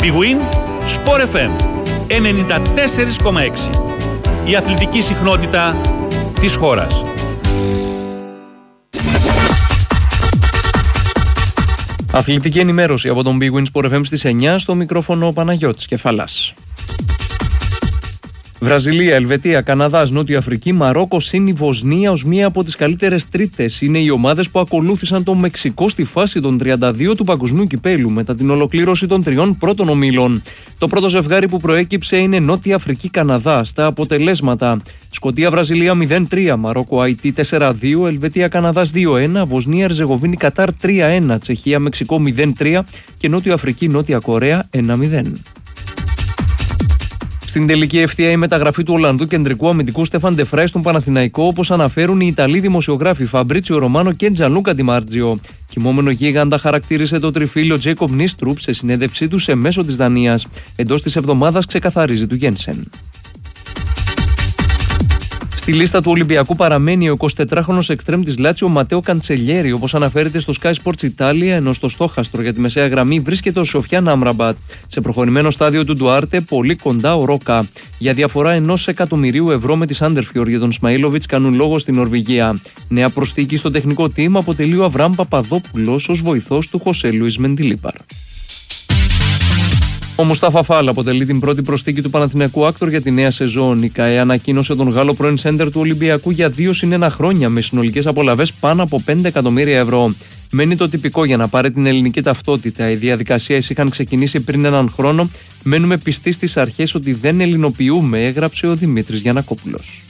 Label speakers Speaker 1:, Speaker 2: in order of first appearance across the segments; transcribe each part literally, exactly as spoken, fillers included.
Speaker 1: Big Win Sport εφ εμ ενενήντα τέσσερα κόμμα έξι. Η αθλητική συχνότητα της χώρας.
Speaker 2: Αθλητική ενημέρωση από τον Big Win Sport εφ εμ στις εννιά, στο μικρόφωνο ο Παναγιώτης Κεφαλάς. Βραζιλία, Ελβετία, Καναδάς, Νότια Αφρική, Μαρόκο, συν η Βοσνία ως μία από τις καλύτερες τρίτες είναι οι ομάδες που ακολούθησαν το Μεξικό στη φάση των τριάντα δύο του Παγκοσμίου Κυπέλου μετά την ολοκλήρωση των τριών πρώτων ομίλων. Το πρώτο ζευγάρι που προέκυψε είναι Νότια Αφρική-Καναδά. Στα αποτελέσματα: Σκωτία-Βραζιλία μηδέν τρία, Μαρόκο-Αϊτή τέσσερα δύο, Ελβετία-Καναδάς δύο ένα, Βοσνία-Ερζεγοβίνη-Κατάρ τρία ένα, Τσεχία-Μεξικό μηδέν τρία και Νότιο Αφρική-Νότια Κορέα ένα μηδέν. Στην τελική ευθεία η μεταγραφή του Ολλανδού κεντρικού αμυντικού Στέφαν Ντεφράι στον Παναθηναϊκό, όπως αναφέρουν οι Ιταλοί δημοσιογράφοι Φαμπρίτσιο Ρωμάνο και Τζανλούκα Ντιμάρτζιο. Κοιμόμενο γίγαντα χαρακτήρισε το τριφύλιο Τζέικοπ Νίστρουπ σε συνέντευξή του σε μέσο της Δανίας. Εντός της εβδομάδας ξεκαθαρίζει του Γένσεν. Στη λίστα του Ολυμπιακού παραμένει ο εικοσιτετράχρονος εξτρέμ της Λάτσιο Ματέο Καντσελιέρη, όπως αναφέρεται στο Sky Sports Italia, ενώ στο στόχαστρο για τη μεσαία γραμμή βρίσκεται ο Σοφιάν Άμραμπατ. Σε προχωρημένο στάδιο του Ντουάρτε, πολύ κοντά ο Ρόκα. Για διαφορά ενός εκατομμυρίου ευρώ με τη Σάντερφιορ για τον Σμαΐλοβιτς κάνουν λόγο στην Νορβηγία. Νέα προσθήκη στο τεχνικό team αποτελεί ο Αβραάμ Παπαδόπουλος ως βοηθός του Χωσέ Λουίς Μεντιλίπαρ. Ο Μουστάφα Φάλ αποτελεί την πρώτη προσθήκη του Παναθηναϊκού Άκτορ για τη νέα σεζόν. Η ΚΑΕ ανακοίνωσε τον Γάλλο πρώην σέντερ του Ολυμπιακού για δύο συν ένα χρόνια με συνολικές απολαβές πάνω από πέντε εκατομμύρια ευρώ. Μένει το τυπικό για να πάρει την ελληνική ταυτότητα. Οι διαδικασίες είχαν ξεκινήσει πριν έναν χρόνο. Μένουμε πιστοί στις αρχές ότι δεν ελληνοποιούμε, έγραψε ο Δημήτρης Γιαννακόπουλος.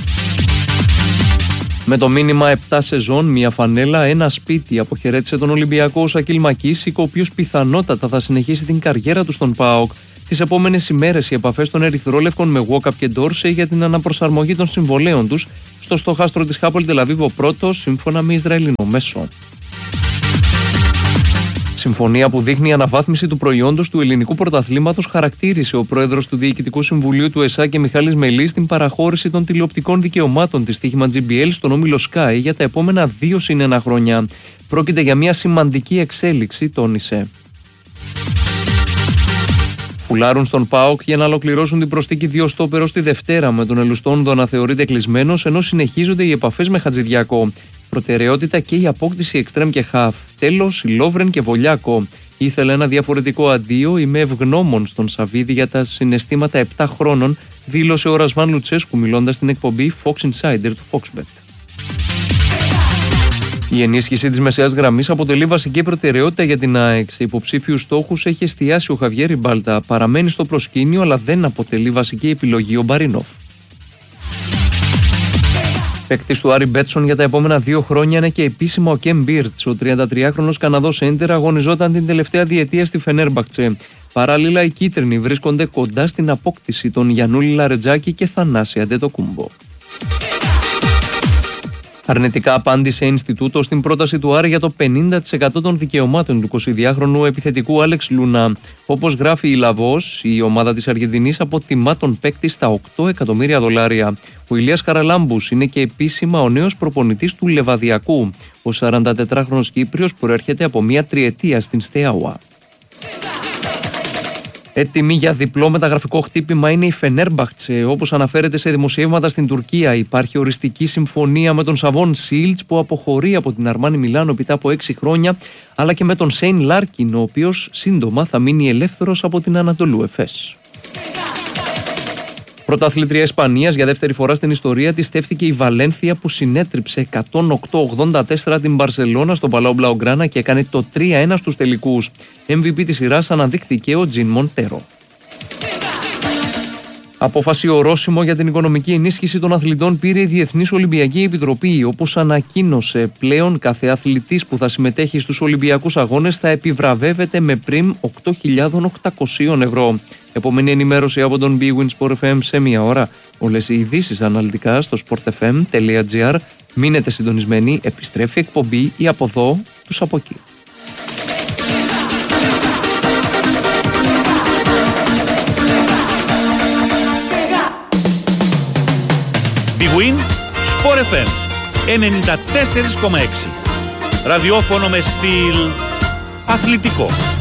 Speaker 2: Με το μήνυμα επτά σεζόν, μία φανέλα, ένα σπίτι, αποχαιρέτησε τον Ολυμπιακό ο Σακίλ Μακίσικ, ο οποίος πιθανότατα θα συνεχίσει την καριέρα του στον ΠΑΟΚ. Τις επόμενες ημέρες οι επαφές των Ερυθρόλευκων με Walkup και Ντόρσε για την αναπροσαρμογή των συμβολέων τους στο στοχάστρο της Χάπολ Τελαβίβ ο πρώτος, σύμφωνα με Ισραηλινό μέσο. Συμφωνία που δείχνει αναβάθμιση του προϊόντος του ελληνικού πρωταθλήματος, χαρακτήρισε ο πρόεδρος του Διοικητικού Συμβουλίου του ΕΣΑ και Μιχάλης Μελής την παραχώρηση των τηλεοπτικών δικαιωμάτων της στοίχημα τζι μπι ελ στον όμιλο Sky για τα επόμενα δύο συν ένα χρόνια. Πρόκειται για μια σημαντική εξέλιξη, τόνισε. Φουλάρουν στον ΠΑΟΚ για να ολοκληρώσουν την προσθήκη δύο στόπερ τη Δευτέρα, με τον Ελουστόνδο να θεωρείται κλεισμένος, ενώ συνεχίζονται οι επαφές με Χατζηδιακό. Προτεραιότητα και η απόκτηση εξτρέμ και χαφ. Τέλος, η Λόβρεν και Βολιάκο. Ήθελε ένα διαφορετικό αντίο. Είμαι ευγνώμων στον Σαββίδη για τα συναισθήματα επτά χρόνων, δήλωσε ο Ρασβάν Λουτσέσκου μιλώντας στην εκπομπή Fox Insider του Foxbet. Η ενίσχυση της μεσαίας γραμμής αποτελεί βασική προτεραιότητα για την ΑΕΚ. Σε υποψήφιους στόχους έχει εστιάσει ο Χαβιέρη Μπάλτα. Παραμένει στο προσκήνιο, αλλά δεν αποτελεί βασική επιλογή ο Μπαρίνοφ. Παίκτης του Άρη Μπέτσον για τα επόμενα δύο χρόνια είναι και επίσημα ο Κεμ Μπίρτς. Ο τριαντατριάχρονος Καναδός έντερ αγωνιζόταν την τελευταία διετία στη Φενέρμπαχτσε. Παράλληλα, οι κίτρινοι βρίσκονται κοντά στην απόκτηση των Γιαννούλη Λαρετζάκη και Θανάση Αντετοκούμπο. Αρνητικά απάντησε Ινστιτούτο στην πρόταση του Άρη για το πενήντα τοις εκατό των δικαιωμάτων του εικοσιδυάχρονου επιθετικού Άλεξ Λούνα. Όπως γράφει η Λαβός, η ομάδα της Αργεντινής αποτιμά τον παίκτη στα οκτώ εκατομμύρια δολάρια. Ο Ηλίας Χαραλάμπους είναι και επίσημα ο νέος προπονητής του Λεβαδιακού. Ο σαραντατετράχρονος Κύπριος προέρχεται από μια τριετία στην Στεάουα. Έτοιμη για διπλό μεταγραφικό χτύπημα είναι η Φενέρμπαχτσε. Όπως αναφέρεται σε δημοσιεύματα στην Τουρκία, υπάρχει οριστική συμφωνία με τον Σαβόν Σίλτς που αποχωρεί από την Αρμάνι Μιλάνο μετά από έξι χρόνια, αλλά και με τον Σέιν Λάρκιν, ο οποίος σύντομα θα μείνει ελεύθερος από την Ανατολού Εφές. Πρωταθλήτρια Ισπανίας για δεύτερη φορά στην ιστορία της στέφθηκε η Βαλένθια, που συνέτριψε εκατόν οκτώ ογδόντα τέσσερα την Μπαρσελόνα στον Παλάο Μπλαουγκράνα και έκανε το τρία ένα στους τελικούς. εμ βι πι της σειράς αναδείχθηκε ο Τζιν Μοντέρο. Απόφαση ορόσημο για την οικονομική ενίσχυση των αθλητών πήρε η Διεθνής Ολυμπιακή Επιτροπή, όπως ανακοίνωσε. Πλέον κάθε αθλητής που θα συμμετέχει στους Ολυμπιακούς Αγώνες θα επιβραβεύεται με πριμ οκτώ χιλιάδες οκτακόσια ευρώ. Επόμενη ενημέρωση από τον Big Win Sport εφ εμ σε μία ώρα. Όλες οι ειδήσεις αναλυτικά στο sport f m τελεία g r. Μείνετε συντονισμένοι, επιστρέφει εκπομπή ή από εδώ, τους από εκεί.
Speaker 1: Big Win Sport εφ εμ ενενήντα τέσσερα κόμμα έξι. Ραδιόφωνο με στυλ αθλητικό.